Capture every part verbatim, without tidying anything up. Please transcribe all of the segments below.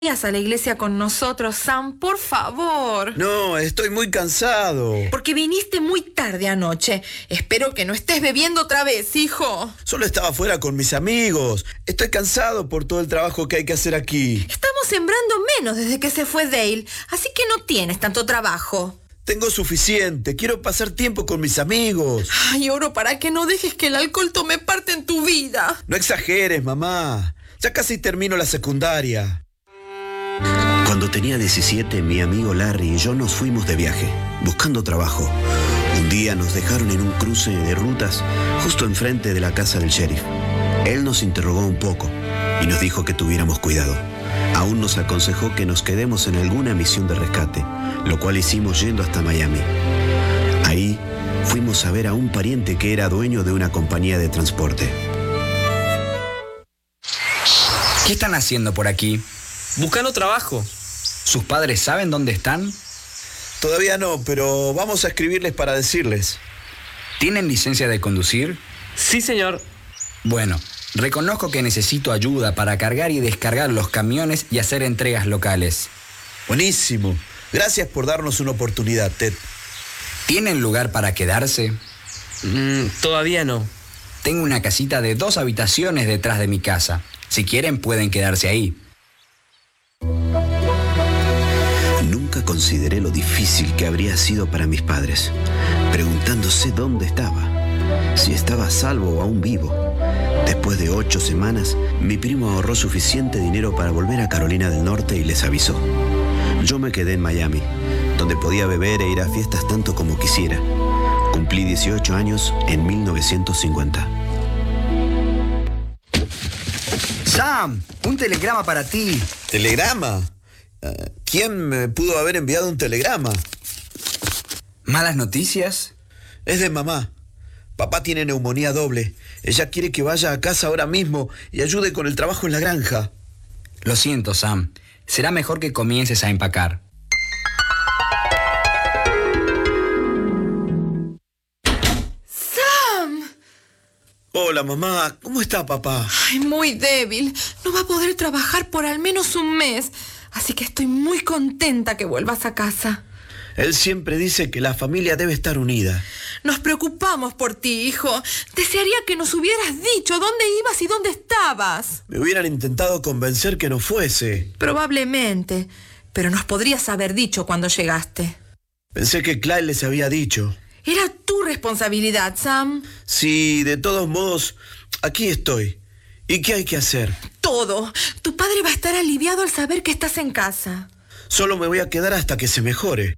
Vayas a la iglesia con nosotros, Sam, por favor. No, estoy muy cansado. Porque viniste muy tarde anoche. Espero que no estés bebiendo otra vez, hijo. Solo estaba afuera con mis amigos. Estoy cansado por todo el trabajo que hay que hacer aquí. Estamos sembrando menos desde que se fue Dale, así que no tienes tanto trabajo. Tengo suficiente. Quiero pasar tiempo con mis amigos. Ay, oro para que no dejes que el alcohol tome parte en tu vida. No exageres, mamá. Ya casi termino la secundaria. Cuando tenía diecisiete, mi amigo Larry y yo nos fuimos de viaje, buscando trabajo. Un día nos dejaron en un cruce de rutas justo enfrente de la casa del sheriff. Él nos interrogó un poco y nos dijo que tuviéramos cuidado. Aún nos aconsejó que nos quedemos en alguna misión de rescate, lo cual hicimos yendo hasta Miami. Ahí fuimos a ver a un pariente que era dueño de una compañía de transporte. ¿Qué están haciendo por aquí? Buscando trabajo. ¿Sus padres saben dónde están? Todavía no, pero vamos a escribirles para decirles. ¿Tienen licencia de conducir? Sí, señor. Bueno, reconozco que necesito ayuda para cargar y descargar los camiones y hacer entregas locales. Buenísimo. Gracias por darnos una oportunidad, Ted. ¿Tienen lugar para quedarse? Mm, todavía no. Tengo una casita de dos habitaciones detrás de mi casa. Si quieren, pueden quedarse ahí. Nunca consideré lo difícil que habría sido para mis padres, preguntándose dónde estaba, si estaba a salvo o aún vivo. Después de ocho semanas, mi primo ahorró suficiente dinero para volver a Carolina del Norte y les avisó. Yo me quedé en Miami, donde podía beber e ir a fiestas tanto como quisiera. Cumplí dieciocho años en mil novecientos cincuenta. Sam, un telegrama para ti. ¿Telegrama? ¿Quién me pudo haber enviado un telegrama? ¿Malas noticias? Es de mamá. Papá tiene neumonía doble. Ella quiere que vaya a casa ahora mismo y ayude con el trabajo en la granja. Lo siento, Sam. Será mejor que comiences a empacar. ¡Sam! Hola, mamá. ¿Cómo está papá? Ay, muy débil. No va a poder trabajar por al menos un mes. Así que estoy muy contenta que vuelvas a casa. Él siempre dice que la familia debe estar unida. Nos preocupamos por ti, hijo. Desearía que nos hubieras dicho dónde ibas y dónde estabas. Me hubieran intentado convencer que no fuese. Probablemente, pero nos podrías haber dicho cuando llegaste. Pensé que Clyde les había dicho. Era tu responsabilidad, Sam. Sí, de todos modos, aquí estoy. ¿Y qué hay que hacer? Todo. Tu padre va a estar aliviado al saber que estás en casa. Solo me voy a quedar hasta que se mejore.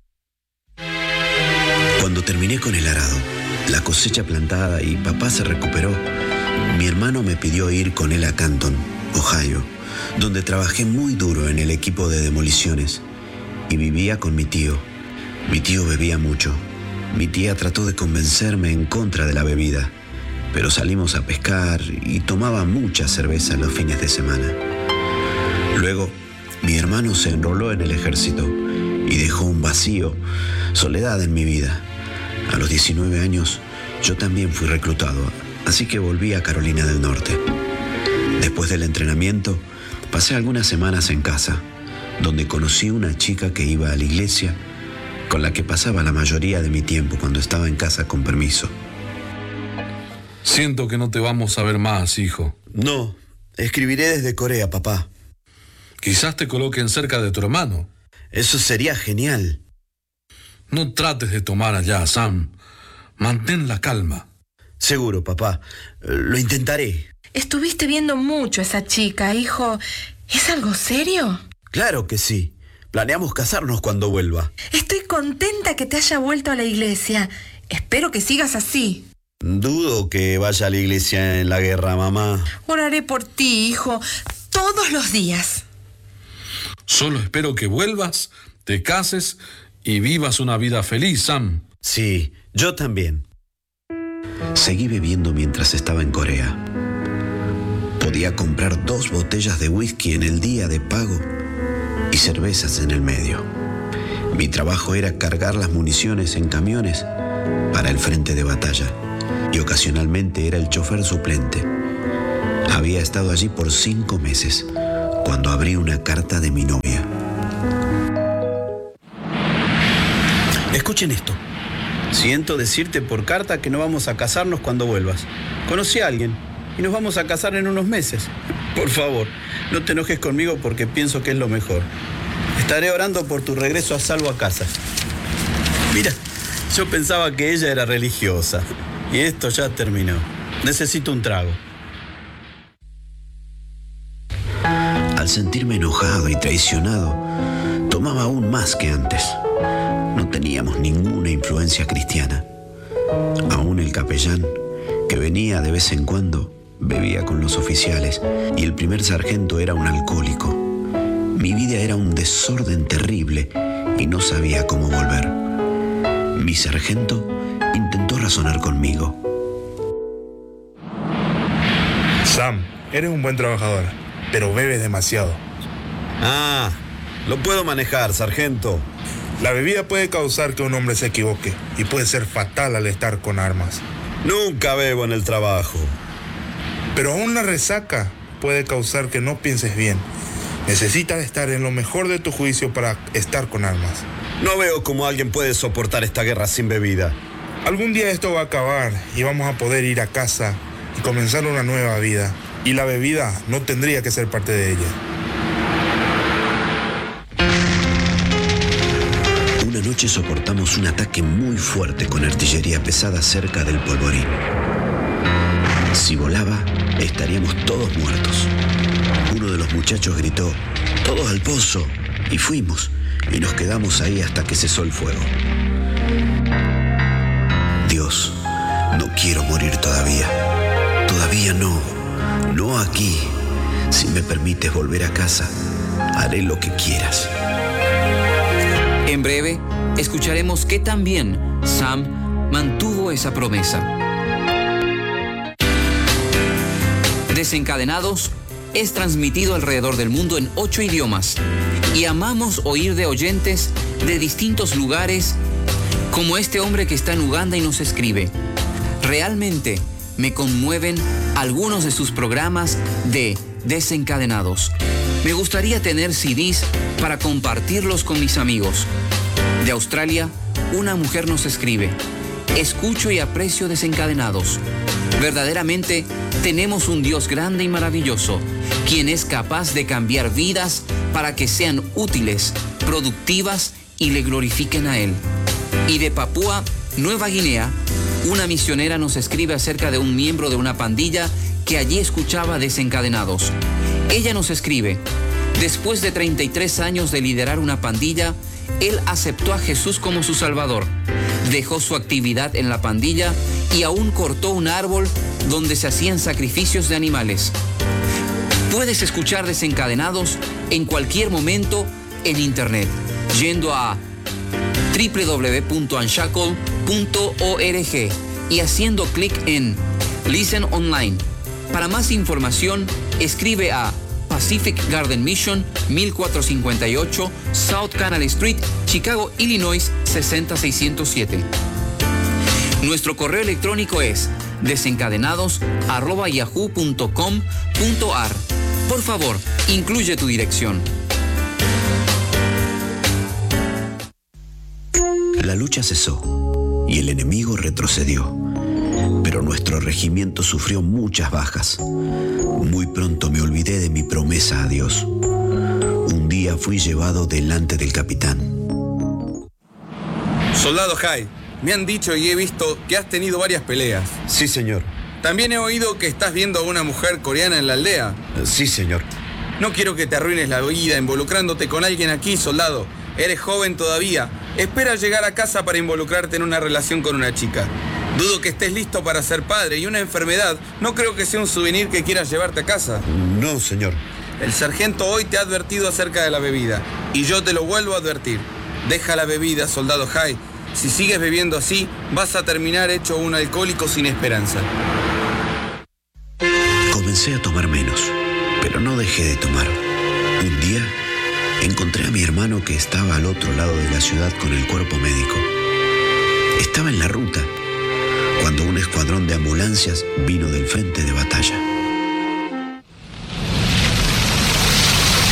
Cuando terminé con el arado, la cosecha plantada y papá se recuperó, mi hermano me pidió ir con él a Canton, Ohio, donde trabajé muy duro en el equipo de demoliciones y vivía con mi tío. Mi tío bebía mucho. Mi tía trató de convencerme en contra de la bebida, pero salimos a pescar y tomaba mucha cerveza los fines de semana. Luego, mi hermano se enroló en el ejército y dejó un vacío, soledad en mi vida. A los diecinueve años, yo también fui reclutado, así que volví a Carolina del Norte. Después del entrenamiento, pasé algunas semanas en casa, donde conocí una chica que iba a la iglesia, con la que pasaba la mayoría de mi tiempo cuando estaba en casa con permiso. Siento que no te vamos a ver más, hijo. No, escribiré desde Corea, papá. Quizás te coloquen cerca de tu hermano. Eso sería genial. No trates de tomar allá, Sam. Mantén la calma. Seguro, papá. Lo intentaré. Estuviste viendo mucho a esa chica, hijo. ¿Es algo serio? Claro que sí. Planeamos casarnos cuando vuelva. Estoy contenta que te haya vuelto a la iglesia. Espero que sigas así. Dudo que vaya a la iglesia en la guerra, mamá. Oraré por ti, hijo, todos los días. Solo espero que vuelvas, te cases y vivas una vida feliz, Sam. Sí, yo también. Seguí bebiendo mientras estaba en Corea. Podía comprar dos botellas de whisky en el día de pago y cervezas en el medio. Mi trabajo era cargar las municiones en camiones para el frente de batalla y ocasionalmente era el chofer suplente. Había estado allí por cinco meses, cuando abrí una carta de mi novia. Escuchen esto. Siento decirte por carta que no vamos a casarnos cuando vuelvas. Conocí a alguien y nos vamos a casar en unos meses. Por favor, no te enojes conmigo porque pienso que es lo mejor. Estaré orando por tu regreso a salvo a casa. Mira, yo pensaba que ella era religiosa y esto ya terminó. Necesito un trago. Al sentirme enojado y traicionado, tomaba aún más que antes. No teníamos ninguna influencia cristiana. Aún el capellán, que venía de vez en cuando, bebía con los oficiales y el primer sargento era un alcohólico. Mi vida era un desorden terrible y no sabía cómo volver. Mi sargento intentó razonar conmigo. Sam, eres un buen trabajador, pero bebes demasiado. Ah, lo puedo manejar, sargento. La bebida puede causar que un hombre se equivoque y puede ser fatal al estar con armas. Nunca bebo en el trabajo. Pero aún una resaca puede causar que no pienses bien. Necesitas estar en lo mejor de tu juicio para estar con armas. No veo cómo alguien puede soportar esta guerra sin bebida. Algún día esto va a acabar y vamos a poder ir a casa y comenzar una nueva vida. Y la bebida no tendría que ser parte de ella. Una noche soportamos un ataque muy fuerte con artillería pesada cerca del polvorín. Si volaba, estaríamos todos muertos. Uno de los muchachos gritó, «¡Todos al pozo!» y fuimos, y nos quedamos ahí hasta que cesó el fuego. Dios, no quiero morir todavía. Todavía no. No aquí. Si me permites volver a casa, haré lo que quieras. En breve, escucharemos que también Sam mantuvo esa promesa. Desencadenados es transmitido alrededor del mundo en ocho idiomas y amamos oír de oyentes de distintos lugares, como este hombre que está en Uganda y nos escribe: realmente me conmueven algunos de sus programas de Desencadenados. Me gustaría tener C Ds para compartirlos con mis amigos. De Australia, una mujer nos escribe: escucho y aprecio Desencadenados. Verdaderamente tenemos un Dios grande y maravilloso, quien es capaz de cambiar vidas para que sean útiles, productivas y le glorifiquen a Él. Y de Papúa Nueva Guinea, una misionera nos escribe acerca de un miembro de una pandilla que allí escuchaba Desencadenados. Ella nos escribe: después de treinta y tres años de liderar una pandilla, él aceptó a Jesús como su Salvador, dejó su actividad en la pandilla y aún cortó un árbol donde se hacían sacrificios de animales. Puedes escuchar Desencadenados en cualquier momento en internet, yendo a doble u doble u doble u punto unshackle punto org y haciendo clic en Listen Online. Para más información, escribe a Pacific Garden Mission, mil cuatrocientos cincuenta y ocho South Canal Street, Chicago, Illinois, seis cero seis cero siete. Nuestro correo electrónico es desencadenados arroba yahoo punto com punto ar. Por favor, incluye tu dirección. La lucha cesó y el enemigo retrocedió, pero nuestro regimiento sufrió muchas bajas. Muy pronto me olvidé de mi promesa a Dios. Un día fui llevado delante del capitán. Soldado Hyde, me han dicho y he visto que has tenido varias peleas. Sí, señor. También he oído que estás viendo a una mujer coreana en la aldea. Sí, señor. No quiero que te arruines la vida involucrándote con alguien aquí, soldado. Eres joven todavía. Espera llegar a casa para involucrarte en una relación con una chica. Dudo que estés listo para ser padre y una enfermedad no creo que sea un souvenir que quieras llevarte a casa. No, señor. El sargento hoy te ha advertido acerca de la bebida y yo te lo vuelvo a advertir. Deja la bebida, soldado Hyde. Si sigues bebiendo así, vas a terminar hecho un alcohólico sin esperanza. Comencé a tomar menos, pero no dejé de tomar. Un día encontré a mi hermano que estaba al otro lado de la ciudad con el cuerpo médico. Estaba en la ruta cuando un escuadrón de ambulancias vino del frente de batalla.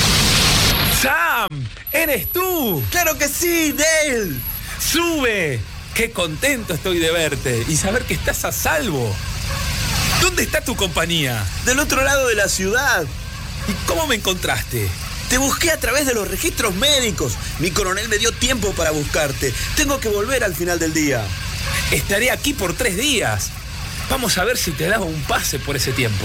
¿Eres tú? ¡Claro que sí, Dale! ¡Sube! ¡Qué contento estoy de verte y saber que estás a salvo! ¿Dónde está tu compañía? Del otro lado de la ciudad. ¿Y cómo me encontraste? Te busqué a través de los registros médicos. Mi coronel me dio tiempo para buscarte. Tengo que volver al final del día. Estaré aquí por tres días. Vamos a ver si te daba un pase por ese tiempo.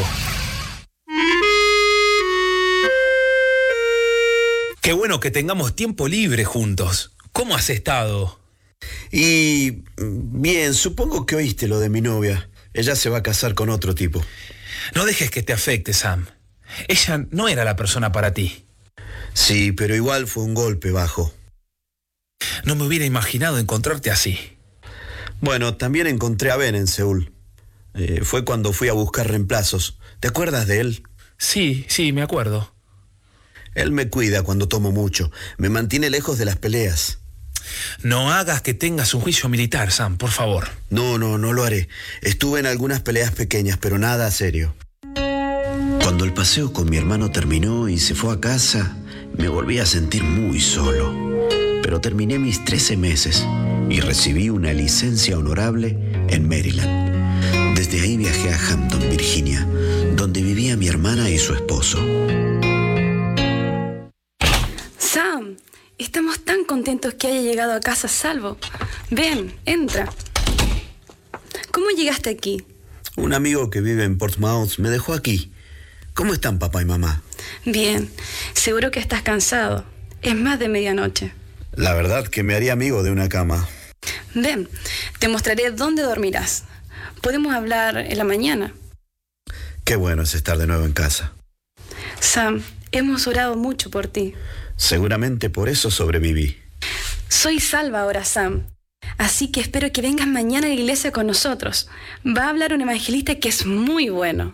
Qué bueno que tengamos tiempo libre juntos. ¿Cómo has estado? Y bien, supongo que oíste lo de mi novia. Ella se va a casar con otro tipo. No dejes que te afecte, Sam. Ella no era la persona para ti. Sí, pero igual fue un golpe bajo. No me hubiera imaginado encontrarte así. Bueno, también encontré a Ben en Seúl. Eh, fue cuando fui a buscar reemplazos. ¿Te acuerdas de él? Sí, sí, me acuerdo. Él me cuida cuando tomo mucho. Me mantiene lejos de las peleas. No hagas que tengas un juicio militar, Sam, por favor. No, no, no lo haré. Estuve en algunas peleas pequeñas, pero nada serio. Cuando el paseo con mi hermano terminó y se fue a casa, me volví a sentir muy solo. Pero terminé mis trece meses y recibí una licencia honorable en Maryland. Desde ahí viajé a Hampton, Virginia, donde vivía mi hermana y su esposo. Sam, estamos tan contentos que haya llegado a casa a salvo. Ven, entra. ¿Cómo llegaste aquí? Un amigo que vive en Portsmouth me dejó aquí. ¿Cómo están papá y mamá? Bien, seguro que estás cansado. Es más de medianoche. La verdad que me haría amigo de una cama. Ven, te mostraré dónde dormirás. Podemos hablar en la mañana. Qué bueno es estar de nuevo en casa. Sam, hemos orado mucho por ti. Seguramente por eso sobreviví. Soy salva ahora, Sam. Así que espero que vengas mañana a la iglesia con nosotros. Va a hablar un evangelista que es muy bueno.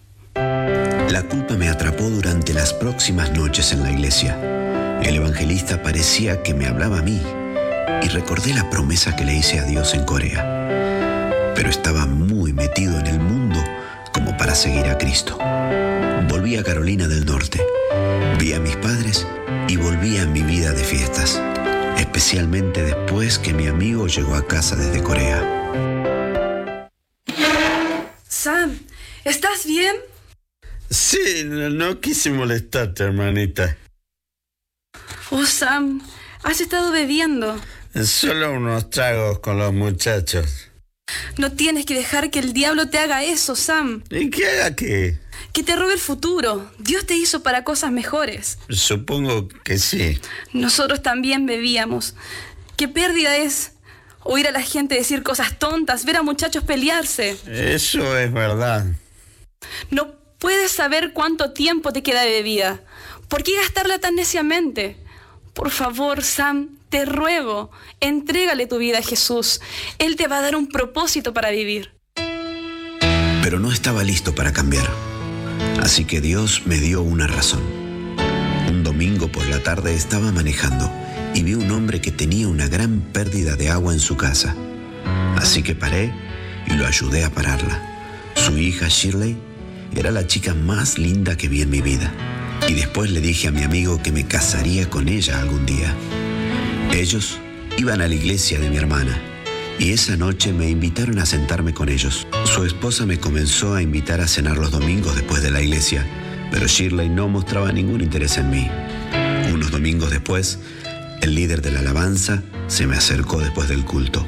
La culpa me atrapó durante las próximas noches en la iglesia. El evangelista parecía que me hablaba a mí y recordé la promesa que le hice a Dios en Corea. Pero estaba muy metido en el mundo como para seguir a Cristo. Volví a Carolina del Norte, vi a mis padres y volví a mi vida de fiestas, especialmente después que mi amigo llegó a casa desde Corea. Sam, ¿estás bien? Sí, no, no quise molestarte, hermanita. Oh, Sam, has estado bebiendo. Solo unos tragos con los muchachos. No tienes que dejar que el diablo te haga eso, Sam. ¿Y qué haga qué? Que te robe el futuro. Dios te hizo para cosas mejores. Supongo que sí. Nosotros también bebíamos. ¿Qué pérdida es oír a la gente decir cosas tontas, ver a muchachos pelearse? Eso es verdad. No puedes saber cuánto tiempo te queda de bebida. ¿Por qué gastarla tan neciamente? Por favor, Sam, te ruego, entrégale tu vida a Jesús. Él te va a dar un propósito para vivir. Pero no estaba listo para cambiar. Así que Dios me dio una razón. Un domingo por la tarde estaba manejando y vi un hombre que tenía una gran pérdida de agua en su casa. Así que paré y lo ayudé a pararla. Su hija Shirley era la chica más linda que vi en mi vida. Y después le dije a mi amigo que me casaría con ella algún día. Ellos iban a la iglesia de mi hermana y esa noche me invitaron a sentarme con ellos. Su esposa me comenzó a invitar a cenar los domingos después de la iglesia, pero Shirley no mostraba ningún interés en mí. Unos domingos después, el líder de la alabanza se me acercó después del culto.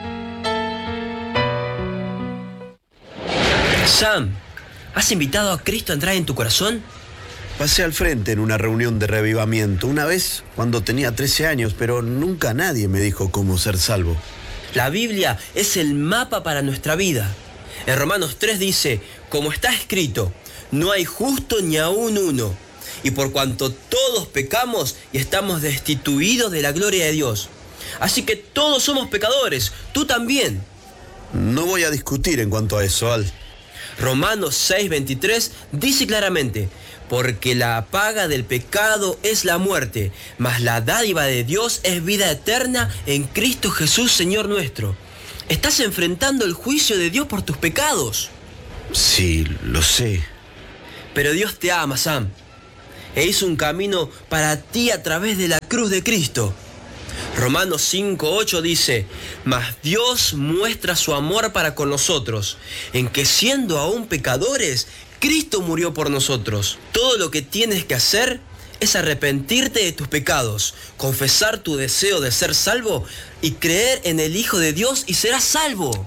Sam, ¿has invitado a Cristo a entrar en tu corazón? Pasé al frente en una reunión de revivamiento, una vez cuando tenía trece años, pero nunca nadie me dijo cómo ser salvo. La Biblia es el mapa para nuestra vida. En Romanos tres dice, como está escrito, no hay justo ni aún uno. Y por cuanto todos pecamos y estamos destituidos de la gloria de Dios. Así que todos somos pecadores, tú también. No voy a discutir en cuanto a eso, Al. Romanos seis veintitrés dice claramente, porque la paga del pecado es la muerte, mas la dádiva de Dios es vida eterna en Cristo Jesús, Señor nuestro. Estás enfrentando el juicio de Dios por tus pecados. Sí, lo sé. Pero Dios te ama, Sam. e hizo un camino para ti a través de la cruz de Cristo. Romanos cinco ocho dice: mas Dios muestra su amor para con nosotros, en que siendo aún pecadores, Cristo murió por nosotros. Todo lo que tienes que hacer es arrepentirte de tus pecados, confesar tu deseo de ser salvo y creer en el Hijo de Dios y serás salvo.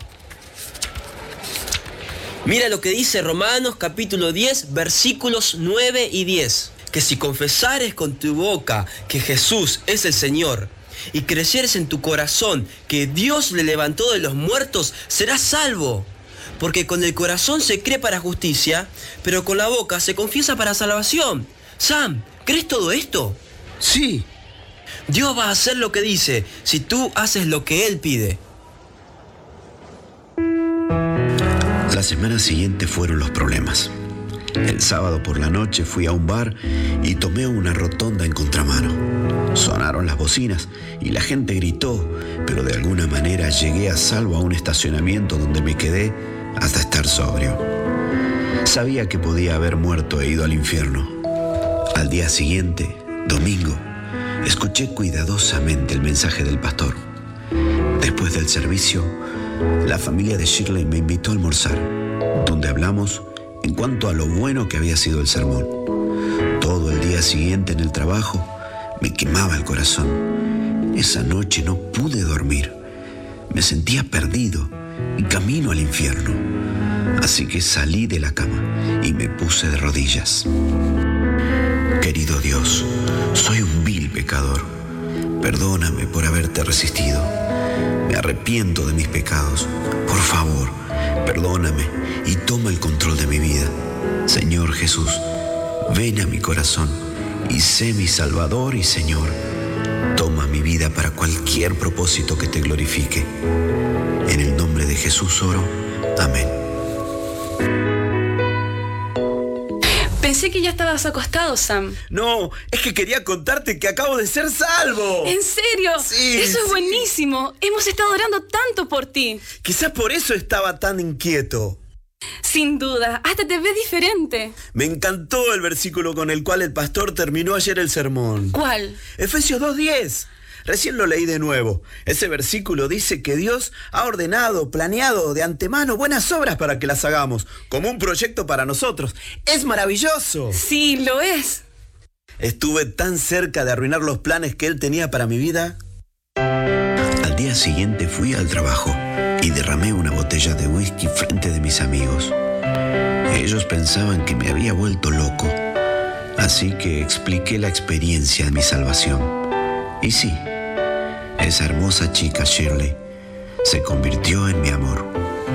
Mira lo que dice Romanos capítulo diez, versículos nueve y diez. Que si confesares con tu boca que Jesús es el Señor y creyeres en tu corazón que Dios le levantó de los muertos, serás salvo. Porque con el corazón se cree para justicia, pero con la boca se confiesa para salvación. Sam, ¿crees todo esto? Sí. Dios va a hacer lo que dice si tú haces lo que Él pide. La semana siguiente fueron los problemas. El sábado por la noche fui a un bar y tomé una rotonda en contramano. Sonaron las bocinas y la gente gritó, pero de alguna manera llegué a salvo a un estacionamiento donde me quedé hasta estar sobrio. Sabía que podía haber muerto e ido al infierno. Al día siguiente, domingo, escuché cuidadosamente el mensaje del pastor. Después del servicio, la familia de Shirley me invitó a almorzar, donde hablamos en cuanto a lo bueno que había sido el sermón. Todo el día siguiente en el trabajo me quemaba el corazón. Esa noche no pude dormir. Me sentía perdido y camino al infierno. Así que salí de la cama y me puse de rodillas. Querido Dios, soy un vil pecador. Perdóname por haberte resistido. Me arrepiento de mis pecados. Por favor, perdóname y toma el control de mi vida. Señor Jesús, ven a mi corazón y sé mi Salvador y Señor. Toma mi vida para cualquier propósito que te glorifique. En el nombre de Jesús oro. Amén. Pensé que ya estabas acostado, Sam. No, es que quería contarte que acabo de ser salvo. ¿En serio? Sí. Eso es sí. buenísimo. Hemos estado orando tanto por ti. Quizás por eso estaba tan inquieto. Sin duda, hasta te ves diferente. Me encantó el versículo con el cual el pastor terminó ayer el sermón. ¿Cuál? Efesios dos diez. Recién lo leí de nuevo. Ese versículo dice que Dios ha ordenado, planeado de antemano buenas obras para que las hagamos, como un proyecto para nosotros. ¡Es maravilloso! Sí, lo es. Estuve tan cerca de arruinar los planes que Él tenía para mi vida. Al día siguiente fui al trabajo y derramé una botella de whisky frente de mis amigos. Ellos pensaban que me había vuelto loco, así que expliqué la experiencia de mi salvación. Y sí, esa hermosa chica Shirley se convirtió en mi amor.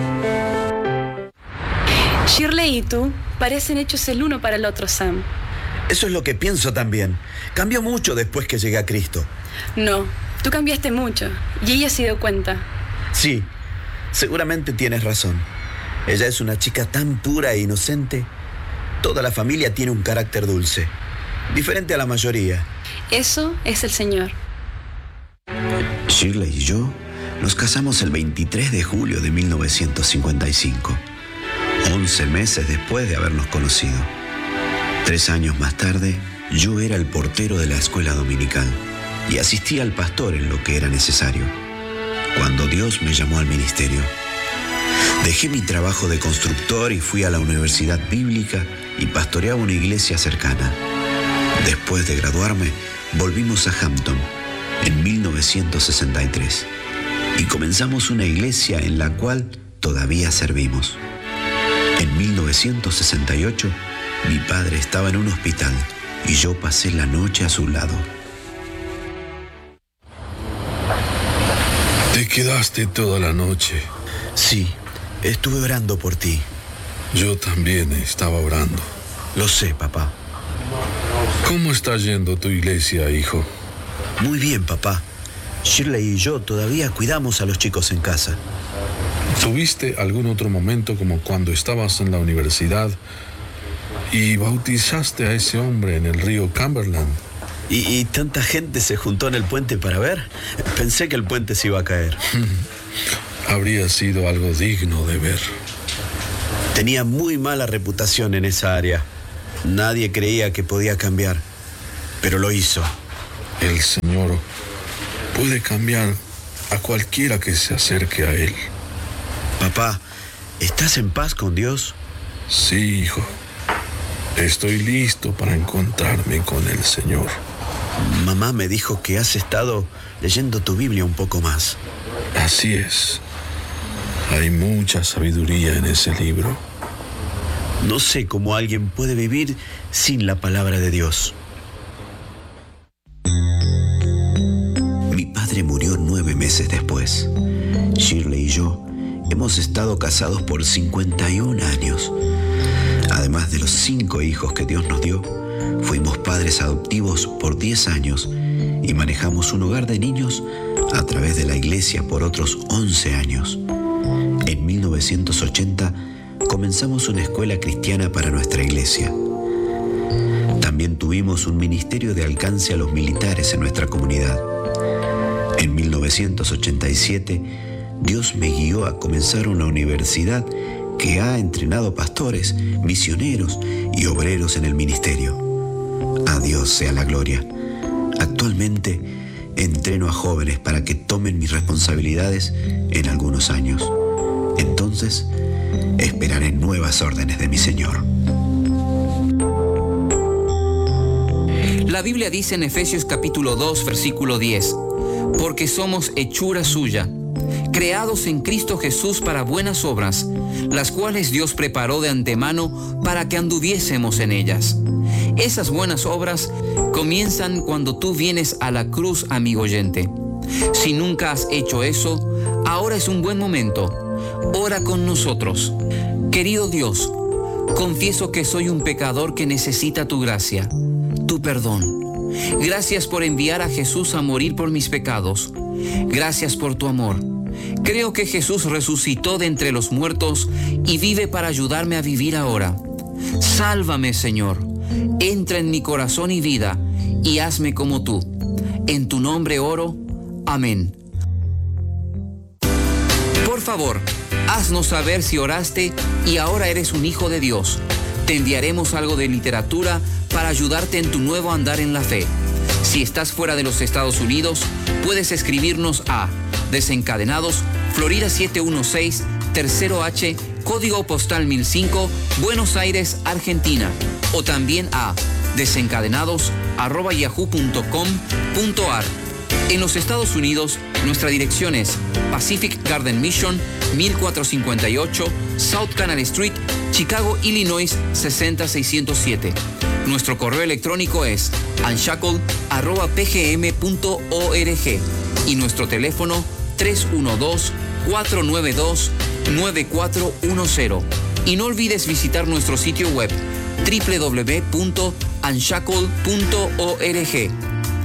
Shirley y tú parecen hechos el uno para el otro, Sam. Eso es lo que pienso también. Cambió mucho después que llegué a Cristo. No, tú cambiaste mucho y ella se dio cuenta. Sí, seguramente tienes razón. Ella es una chica tan pura e inocente. Toda la familia tiene un carácter dulce, diferente a la mayoría. Eso es el Señor. Shirley y yo nos casamos el veintitrés de julio de mil novecientos cincuenta y cinco, once meses después de habernos conocido. Tres años más tarde, yo era el portero de la escuela dominical y asistía al pastor en lo que era necesario, cuando Dios me llamó al ministerio. Dejé mi trabajo de constructor y fui a la universidad bíblica y pastoreaba una iglesia cercana. Después de graduarme, volvimos a Hampton en mil novecientos sesenta y tres y comenzamos una iglesia en la cual todavía servimos. En mil novecientos sesenta y ocho, mi padre estaba en un hospital y yo pasé la noche a su lado. ¿Te quedaste toda la noche? Sí, estuve orando por ti. Yo también estaba orando. Lo sé, papá. ¿Cómo está yendo tu iglesia, hijo? Muy bien, papá. Shirley y yo todavía cuidamos a los chicos en casa. ¿Tuviste algún otro momento como cuando estabas en la universidad y bautizaste a ese hombre en el río Cumberland? ¿Y, y tanta gente se juntó en el puente para ver? Pensé que el puente se iba a caer. Habría sido algo digno de ver. Tenía muy mala reputación en esa área. Nadie creía que podía cambiar, pero lo hizo. El Señor puede cambiar a cualquiera que se acerque a Él. Papá, ¿estás en paz con Dios? Sí, hijo. Estoy listo para encontrarme con el Señor. Mamá me dijo que has estado leyendo tu Biblia un poco más. Así es. Hay mucha sabiduría en ese libro. No sé cómo alguien puede vivir sin la palabra de Dios. Mi padre murió nueve meses después. Shirley y yo hemos estado casados por cincuenta y un años. Además de los cinco hijos que Dios nos dio, fuimos padres adoptivos por diez años y manejamos un hogar de niños a través de la iglesia por otros once años. En mil novecientos ochenta comenzamos una escuela cristiana para nuestra iglesia. También tuvimos un ministerio de alcance a los militares en nuestra comunidad. En mil novecientos ochenta y siete, Dios me guió a comenzar una universidad que ha entrenado pastores, misioneros y obreros en el ministerio. A Dios sea la gloria. Actualmente entreno a jóvenes para que tomen mis responsabilidades en algunos años. Entonces, esperaré nuevas órdenes de mi Señor. La Biblia dice en Efesios capítulo dos, versículo diez, porque somos hechura suya, creados en Cristo Jesús para buenas obras, las cuales Dios preparó de antemano para que anduviésemos en ellas. Esas buenas obras comienzan cuando tú vienes a la cruz, amigo oyente. Si nunca has hecho eso, ahora es un buen momento. Ora con nosotros. Querido Dios, confieso que soy un pecador que necesita tu gracia, tu perdón. Gracias por enviar a Jesús a morir por mis pecados. Gracias por tu amor. Creo que Jesús resucitó de entre los muertos y vive para ayudarme a vivir ahora. Sálvame, Señor. Entra en mi corazón y vida y hazme como tú. En tu nombre oro. Amén. Por favor, haznos saber si oraste y ahora eres un hijo de Dios. Te enviaremos algo de literatura para ayudarte en tu nuevo andar en la fe. Si estás fuera de los Estados Unidos, puedes escribirnos a Desencadenados, Florida siete uno seis, Tercero H, Código Postal mil cinco, Buenos Aires, Argentina. O también a desencadenados arroba yahoo punto com punto ar. En los Estados Unidos, nuestra dirección es Pacific Garden Mission, mil cuatrocientos cincuenta y ocho, South Canal Street, Chicago, Illinois, sesenta mil seiscientos siete. Nuestro correo electrónico es unshackled arroba p g m punto org y nuestro teléfono tres uno dos, cuatro nueve dos, nueve cuatro uno cero. Y no olvides visitar nuestro sitio web doble u doble u doble u punto unshackled punto org.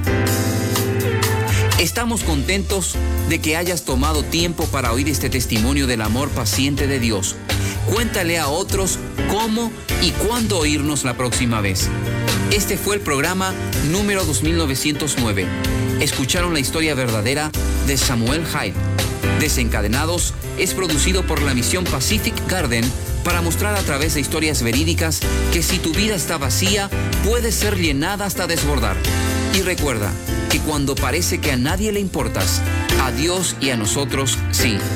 Estamos contentos de que hayas tomado tiempo para oír este testimonio del amor paciente de Dios. Cuéntale a otros cómo y cuándo oírnos la próxima vez. Este fue el programa número dos mil novecientos nueve. Escucharon la historia verdadera de Samuel Hyde. Desencadenados es producido por la misión Pacific Garden para mostrar a través de historias verídicas que si tu vida está vacía, puede ser llenada hasta desbordar. Y recuerda que cuando parece que a nadie le importas, a Dios y a nosotros sí.